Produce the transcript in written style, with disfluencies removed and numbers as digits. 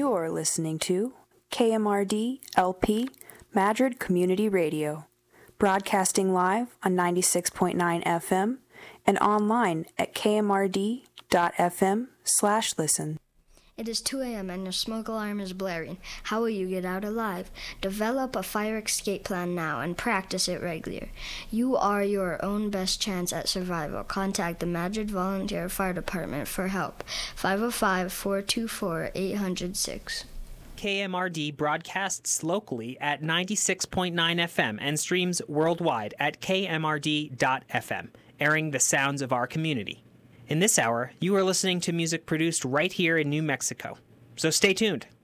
You're listening to KMRD LP Madrid Community Radio, broadcasting live on 96.9 FM and online at kmrd.fm/listen. It is 2 a.m. and your smoke alarm is blaring. How will you get out alive? Develop a fire escape plan now and practice it regularly. You are your own best chance at survival. Contact the Madrid Volunteer Fire Department for help. 505-424-806. KMRD broadcasts locally at 96.9 FM and streams worldwide at kmrd.fm, airing the sounds of our community. In this hour, you are listening to music produced right here in New Mexico. So stay tuned.